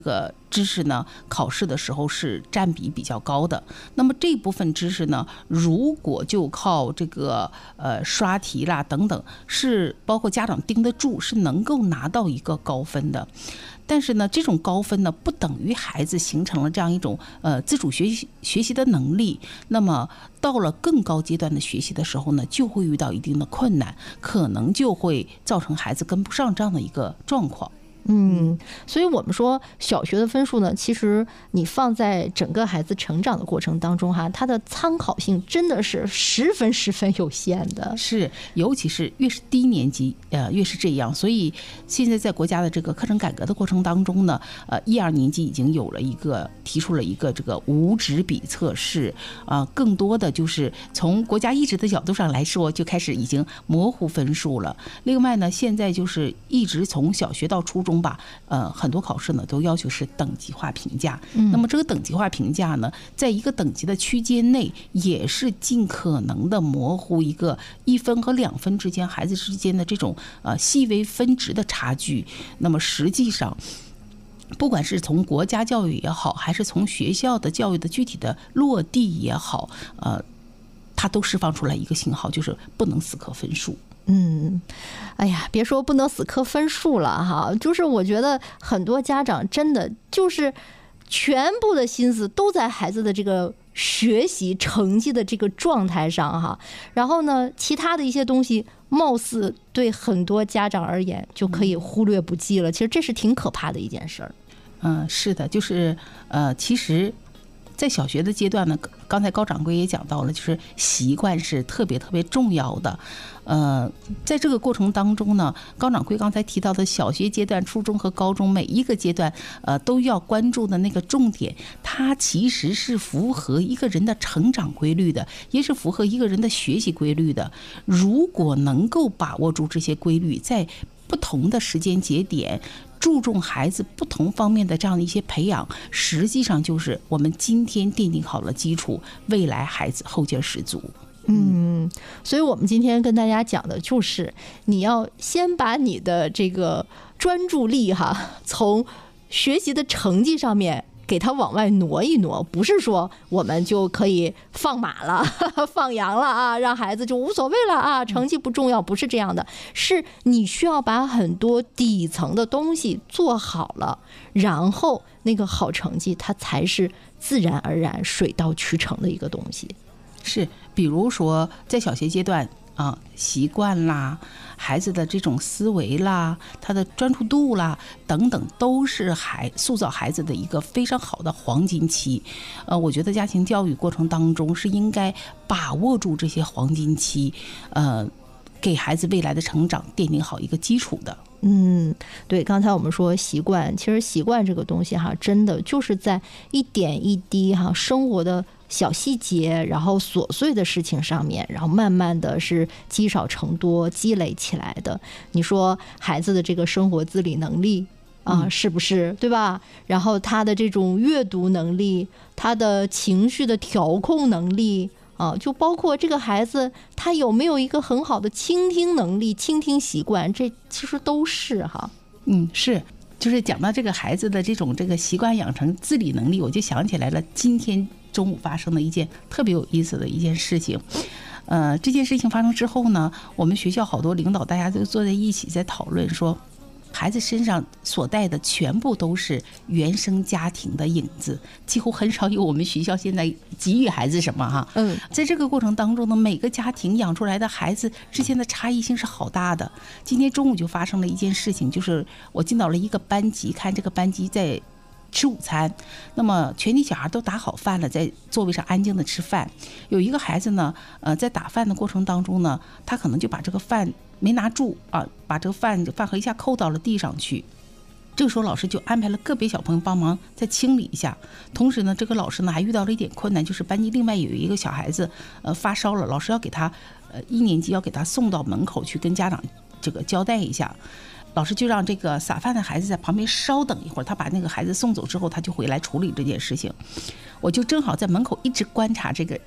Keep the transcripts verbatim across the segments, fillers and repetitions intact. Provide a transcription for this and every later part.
这个知识呢，考试的时候是占比比较高的。那么这部分知识呢，如果就靠这个呃刷题啦等等，是包括家长盯得住，是能够拿到一个高分的。但是呢，这种高分呢，不等于孩子形成了这样一种呃自主学习学习的能力。那么到了更高阶段的学习的时候呢，就会遇到一定的困难，可能就会造成孩子跟不上这样的一个状况。 嗯，所以我们说小学的分数呢，其实你放在整个孩子成长的过程当中哈，它的参考性真的是十分十分有限的。 是，尤其是越是低年级，呃，越是这样。所以现在在国家的这个课程改革的过程当中呢，呃，一二年级已经有了一个提出了一个这个无纸笔测试，啊、呃，更多的就是从国家意志的角度上来说，就开始已经模糊分数了。另外呢，现在就是一直从小学到初中。中吧，呃，很多考试呢都要求是等级化评价。那么这个等级化评价呢，在一个等级的区间内，也是尽可能的模糊一个一分和两分之间孩子之间的这种呃细微分值的差距。那么实际上，不管是从国家教育也好，还是从学校的教育的具体的落地也好，呃，它都释放出来一个信号，就是不能死磕分数。 嗯，哎呀，别说不能死磕分数了哈，就是我觉得很多家长真的就是全部的心思都在孩子的这个学习成绩的这个状态上哈，然后呢，其他的一些东西貌似对很多家长而言就可以忽略不计了。其实这是挺可怕的一件事儿。 嗯，是的，就是呃，其实。在小学的阶段呢，刚才高掌柜也讲到了，就是习惯是特别特别重要的。呃，在这个过程当中呢，高掌柜刚才提到的小学阶段、初中和高中每一个阶段，呃，都要关注的那个重点，它其实是符合一个人的成长规律的，也是符合一个人的学习规律的。如果能够把握住这些规律，在不同的时间节点。注重孩子不同方面的这样的一些培养，实际上就是我们今天奠定好了基础，未来孩子后劲十足。 嗯，所以我们今天跟大家讲的就是，你要先把你的这个专注力哈，从学习的成绩上面给它往外挪一挪，不是说我们就可以放马了放羊了啊，让孩子就无所谓了啊，成绩不重要，不是这样的，是你需要把很多底层的东西做好了，然后那个好成绩它才是自然而然水到渠成的一个东西。 是，比如说在小学阶段啊，习惯啦，孩子的这种思维啦，他的专注度啦等等，都是孩塑造孩子的一个非常好的黄金期。呃，我觉得家庭教育过程当中是应该把握住这些黄金期，呃，给孩子未来的成长奠定好一个基础的。 嗯，对，刚才我们说习惯，其实习惯这个东西哈，真的就是在一点一滴哈，生活的小细节，然后琐碎的事情上面，然后慢慢的是积少成多积累起来的。你说孩子的这个生活自理能力啊，是不是对吧？然后他的这种阅读能力，他的情绪的调控能力啊，就包括这个孩子他有没有一个很好的倾听能力、倾听习惯，这其实都是哈。 嗯，是。就是讲到这个孩子的这种这个习惯养成、自理能力，我就想起来了今天中午发生的一件特别有意思的一件事情。呃，这件事情发生之后呢，我们学校好多领导大家都坐在一起在讨论说，孩子身上所带的全部都是原生家庭的影子，几乎很少有我们学校现在给予孩子什么哈。嗯，在这个过程当中呢，每个家庭养出来的孩子之间的差异性是好大的。今天中午就发生了一件事情，就是我进到了一个班级，看这个班级在吃午餐，那么全体小孩都打好饭了，在座位上安静的吃饭。有一个孩子呢，呃，在打饭的过程当中呢，他可能就把这个饭没拿住啊，把这个饭饭盒一下扣到了地上去。这个时候老师就安排了个别小朋友帮忙再清理一下。同时呢，这个老师呢还遇到了一点困难，就是班级另外有一个小孩子呃发烧了，老师要给他呃一年级要给他送到门口去跟家长这个交代一下。老师就让这个撒饭的孩子在旁边稍等一会儿，他把那个孩子送走之后，他就回来处理这件事情。我就正好在门口一直观察这个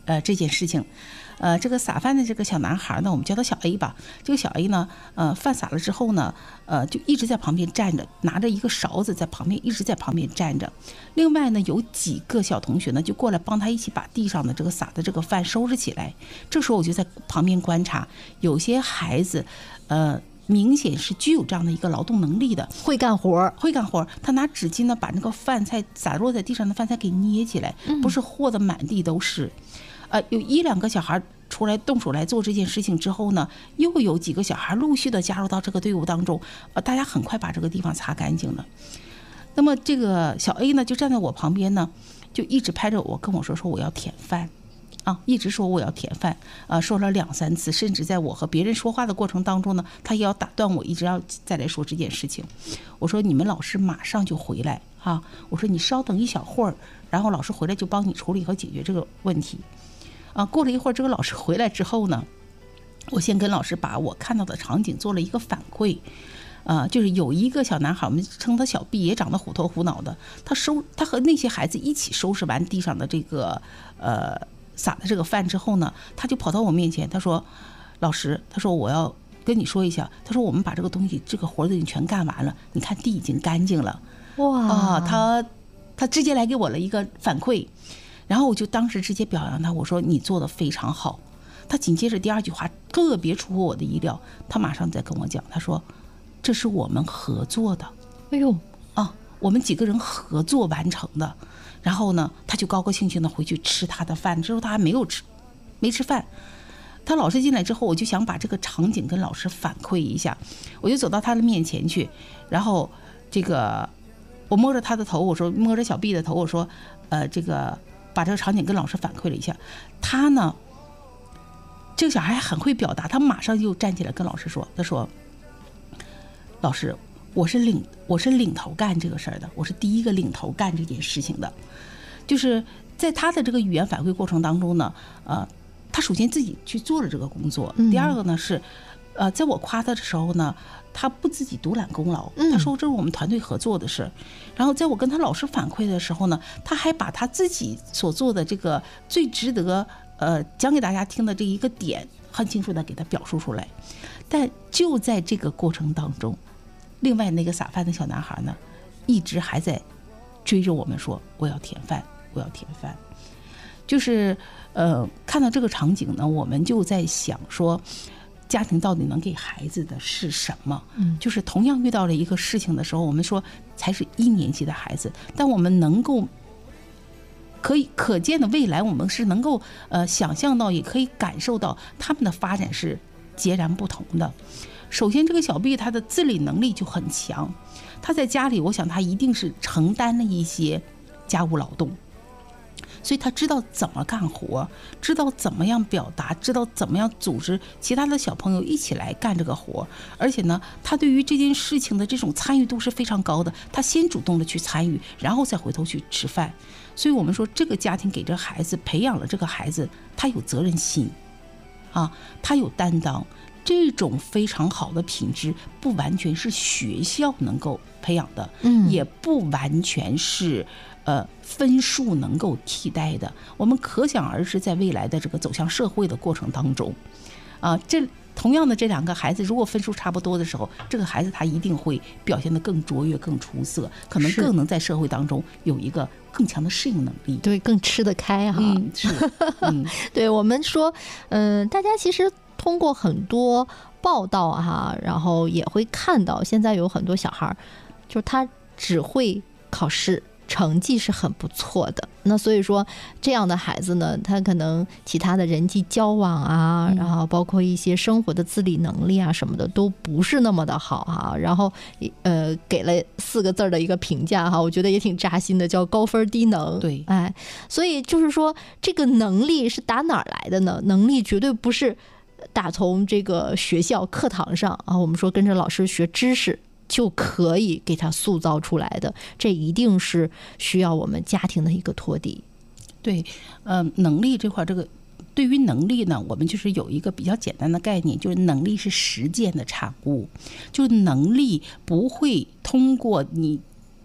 呃这件事情。呃，这个撒饭的这个小男孩呢，我们叫他小 A 吧。这个小 A 呢，呃，饭撒了之后呢，呃，就一直在旁边站着，拿着一个勺子在旁边一直在旁边站着。另外呢，有几个小同学呢，就过来帮他一起把地上的这个撒的这个饭收拾起来。这时候我就在旁边观察，有些孩子，呃。明显是具有这样的一个劳动能力的， 会干活， 会干活。他拿纸巾呢，把那个饭菜洒落在地上的饭菜给捏起来，不是和的满地都是。呃，有一两个小孩出来动手来做这件事情之后呢，又有几个小孩陆续的加入到这个队伍当中，呃，大家很快把这个地方擦干净了。那么这个小 A 呢，就站在我旁边呢，就一直拍着我跟我说说我要舔饭。啊，一直说我要舔饭，啊，说了两三次，甚至在我和别人说话的过程当中呢，他也要打断我，一直要再来说这件事情。我说你们老师马上就回来啊，我说你稍等一小会儿，然后老师回来就帮你处理和解决这个问题。啊，过了一会儿，这个老师回来之后呢，我先跟老师把我看到的场景做了一个反馈。呃，就是有一个小男孩，我们称他小 B， 也长得虎头虎脑的，他收他和那些孩子一起收拾完地上的这个呃。撒的这个饭之后呢，他就跑到我面前，他说：“老师，他说我要跟你说一下，他说我们把这个东西这个活都已经全干完了，你看地已经干净了。”哇啊，他他直接来给我了一个反馈，然后我就当时直接表扬他，我说你做的非常好。他紧接着第二句话特别出乎我的意料，他马上在跟我讲，他说这是我们合作的。 哎呦啊，我们几个人合作完成的。然后呢，他就高高兴兴的回去吃他的饭。之后他还没有吃，没吃饭。他老师进来之后，我就想把这个场景跟老师反馈一下。我就走到他的面前去，然后这个我摸着他的头，我说摸着小 B 的头，我说，呃，这个把这个场景跟老师反馈了一下。他呢，这个小孩很会表达，他马上就站起来跟老师说，他说，老师。我是领我是领头干这个事儿的，我是第一个领头干这件事情的。就是在他的这个语言反馈过程当中呢，呃，他首先自己去做了这个工作，第二个呢是，呃，在我夸他的时候呢，他不自己独揽功劳，他说这是我们团队合作的事。然后在我跟他老师反馈的时候呢，他还把他自己所做的这个最值得呃讲给大家听的这一个点，很清楚的给他表述出来。但就在这个过程当中，另外那个撒饭的小男孩呢，一直还在追着我们说我要舔饭，我要舔饭。就是呃，看到这个场景呢，我们就在想说，家庭到底能给孩子的是什么？嗯，就是同样遇到了一个事情的时候，我们说才是一年级的孩子，但我们能够可以可见的未来，我们是能够呃想象到，也可以感受到他们的发展是截然不同的。首先，这个小 B 他的自理能力就很强，他在家里，我想他一定是承担了一些家务劳动，所以他知道怎么干活，知道怎么样表达，知道怎么样组织其他的小朋友一起来干这个活。而且呢，他对于这件事情的这种参与度是非常高的，他先主动的去参与，然后再回头去吃饭。所以我们说，这个家庭给这孩子培养了这个孩子，他有责任心啊，他有担当。这种非常好的品质不完全是学校能够培养的，嗯，也不完全是呃分数能够替代的。我们可想而知，在未来的这个走向社会的过程当中，啊，这同样的这两个孩子，如果分数差不多的时候，这个孩子他一定会表现得更卓越、更出色，可能更能在社会当中有一个更强的适应能力， 对，更吃得开哈。 嗯，是，嗯， 对我们说，嗯、呃，大家其实。通过很多报道哈，然后也会看到，现在有很多小孩，就是他只会考试，成绩是很不错的。那所以说，这样的孩子呢，他可能其他的人际交往啊，然后包括一些生活的自理能力啊什么的，都不是那么的好哈。然后呃，给了四个字的一个评价哈，我觉得也挺扎心的，叫高分低能。 对， 哎，所以就是说，这个能力是打哪儿来的呢？能力绝对不是打从这个学校课堂上啊，我们说跟着老师学知识就可以给他塑造出来的，这一定是需要我们家庭的一个托底。 对，呃，能力这块，这个对于能力呢，我们就是有一个比较简单的概念，就是能力是实践的产物，就是能力不会通过你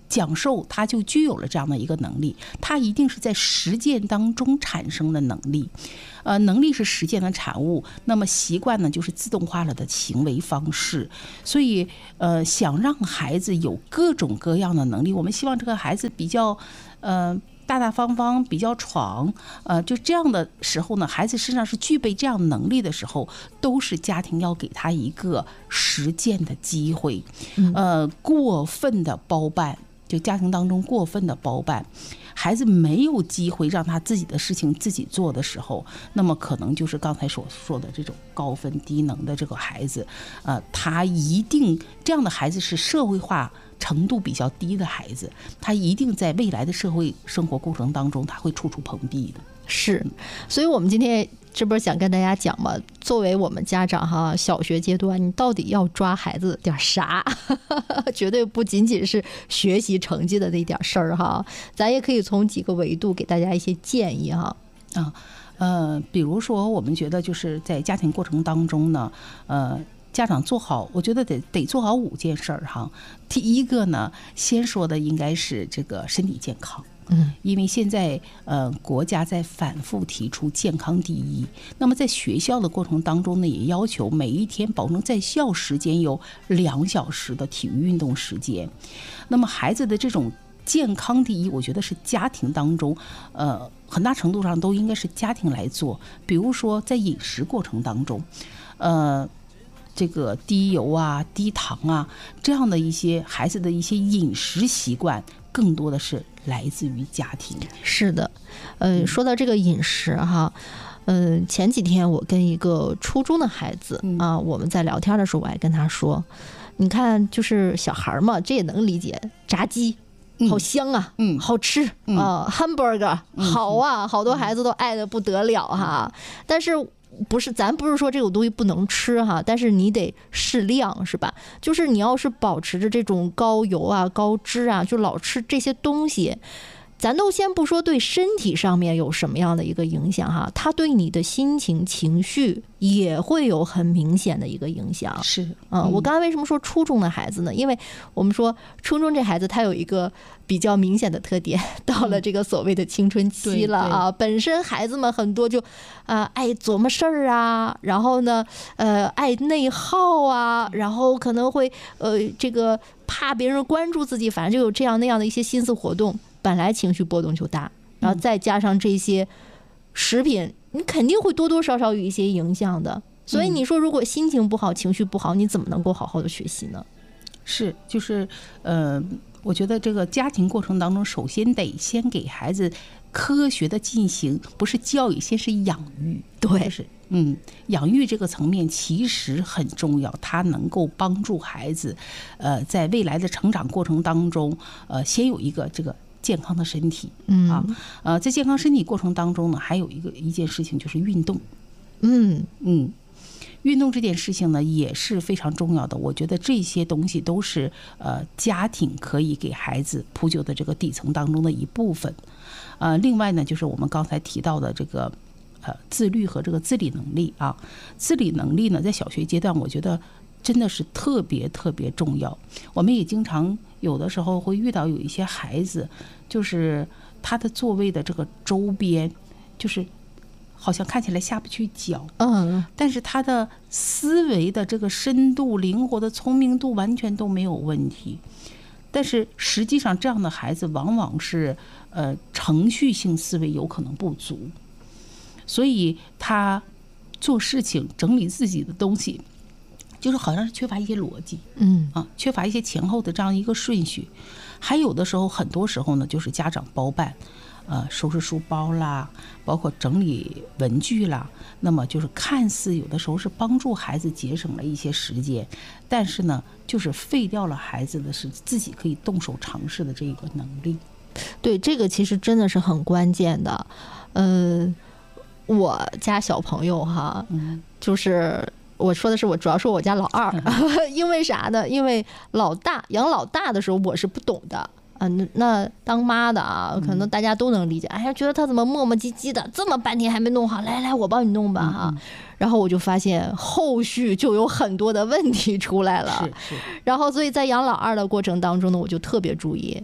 讲授他就具有了这样的一个能力，他一定是在实践当中产生的能力。呃，能力是实践的产物，那么习惯呢，就是自动化了的行为方式。所以，呃，想让孩子有各种各样的能力，我们希望这个孩子比较，呃。大大方方，比较闯，呃，就这样的时候呢，孩子身上是具备这样能力的时候，都是家庭要给他一个实践的机会。呃，过分的包办，就家庭当中过分的包办，孩子没有机会让他自己的事情自己做的时候，那么可能就是刚才所说的这种高分低能的这个孩子，呃，他一定这样的孩子是社会化程度比较低的孩子，他一定在未来的社会生活过程当中，他会处处碰壁的。 是，所以我们今天这不是想跟大家讲嘛，作为我们家长哈，小学阶段你到底要抓孩子点啥？绝对不仅仅是学习成绩的那点事儿哈，咱也可以从几个维度给大家一些建议哈。 啊，呃，比如说我们觉得就是在家庭过程当中呢，呃。家长做好，我觉得得得做好五件事儿哈。第一个呢，先说的应该是这个身体健康，嗯，因为现在呃国家在反复提出健康第一，那么在学校的过程当中呢，也要求每一天保证在校时间有两小时的体育运动时间。那么孩子的这种健康第一，我觉得是家庭当中，呃，很大程度上都应该是家庭来做。比如说在饮食过程当中，呃。这个低油啊、低糖啊，这样的一些孩子的一些饮食习惯，更多的是来自于家庭。 是的，呃，说到这个饮食哈，嗯、呃，前几天我跟一个初中的孩子啊，我们在聊天的时候，我还跟他说，你看，就是小孩嘛，这也能理解，炸鸡。好香啊，嗯，好吃啊、嗯呃、，hamburger 好啊，好多孩子都爱得不得了哈，但是。不是，咱不是说这种东西不能吃哈，但是你得适量，是吧？就是你要是保持着这种高油啊、高脂啊，就老吃这些东西，咱都先不说对身体上面有什么样的一个影响哈，它对你的心情、情绪也会有很明显的一个影响。 是， 嗯，嗯我刚才为什么说初中的孩子呢？因为我们说初中这孩子他有一个比较明显的特点，到了这个所谓的青春期了啊，本身孩子们很多就啊、呃、爱琢磨事儿啊，然后呢呃爱内耗啊，然后可能会呃这个怕别人关注自己，反正就有这样那样的一些心思活动，本来情绪波动就大，然后再加上这些食品，你肯定会多多少少有一些影响的。所以你说如果心情不好、情绪不好，你怎么能够好好的学习呢？ 是，就是呃我觉得这个家庭过程当中，首先得先给孩子科学的进行，不是教育，先是养育。 对， 就是嗯，养育这个层面其实很重要，它能够帮助孩子，呃，在未来的成长过程当中，呃，先有一个这个健康的身体，嗯啊，呃，在健康身体过程当中呢，还有一个一件事情就是运动，嗯嗯。运动这件事情呢也是非常重要的，我觉得这些东西都是呃家庭可以给孩子铺就的这个底层当中的一部分。呃，另外呢就是我们刚才提到的这个呃自律和这个自理能力啊，自理能力呢在小学阶段我觉得真的是特别特别重要。我们也经常有的时候会遇到有一些孩子，就是他的座位的这个周边就是好像看起来下不去脚，嗯，但是他的思维的这个深度、灵活的聪明度完全都没有问题。但是实际上，这样的孩子往往是呃程序性思维有可能不足，所以他做事情、整理自己的东西，就是好像是缺乏一些逻辑，嗯啊，缺乏一些前后的这样一个顺序。还有的时候，很多时候呢，就是家长包办。呃，收拾书包啦，包括整理文具啦，那么就是看似有的时候是帮助孩子节省了一些时间，但是呢，就是废掉了孩子的是自己可以动手尝试的这个能力。 对，这个其实真的是很关键的。呃，我家小朋友哈，嗯、就是我说的是我主要说我家老二，嗯、因为啥呢？因为老大养老大的时候我是不懂的。啊，那当妈的啊，可能大家都能理解。哎呀，觉得他怎么磨磨唧唧的，这么半天还没弄好，来来，我帮你弄吧哈。然后我就发现后续就有很多的问题出来了。是是。然后，所以在养老二的过程当中呢，我就特别注意，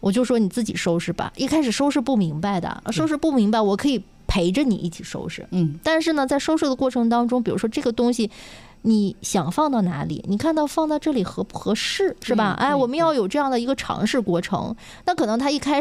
我就说你自己收拾吧。一开始收拾不明白的，收拾不明白，我可以陪着你一起收拾。 嗯， 但是呢，在收拾的过程当中，比如说这个东西你想放到哪里，你看到放到这里合不合适，是吧？哎，我们要有这样的一个尝试过程。那可能他一开始